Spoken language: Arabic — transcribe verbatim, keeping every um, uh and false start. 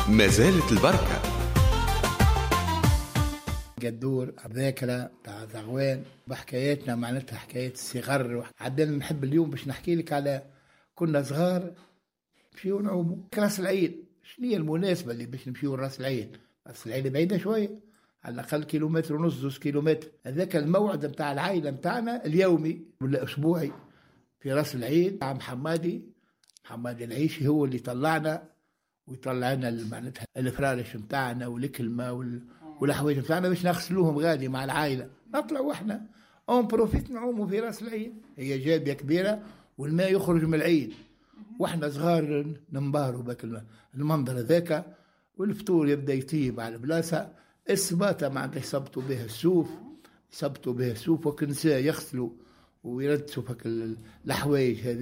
ما زالت البركة. قدور ذاكرة تاع زغوان بحكاياتنا، معناتها حكايات الصغر. عدنا نحب اليوم باش نحكي لك على كنا صغار نمشيو نعوموا راس العين. شنو هي المناسبة اللي باش نمشيو راس العين؟ راس العين بعيدة شوية، على الأقل كيلومتر ونص زوز كيلومتر. هذاك الموعد نتاع العائلة نتاعنا اليومي ولا أسبوعي في راس العين. مع محمدي محمدي العيشي هو اللي طلعنا ويطلع لنا معناتها الفرارش نتاعنا والكلمة وال... والحوايج نتاعنا باش نغسلوهم غادي مع العائلة. نطلعوا احنا اون بروفيت نعوموا في راس العين. هي جابية كبيرة والماء يخرج من العين واحنا صغار ننبهروا بك المنظر ذاك. والفطور يبدا يطيب على البلاصة. السباطة معناتها يصبتوا بها السوف يصبتوا بها السوف وكنساء يغسلوا ويردسوا فك الحوايج هذه.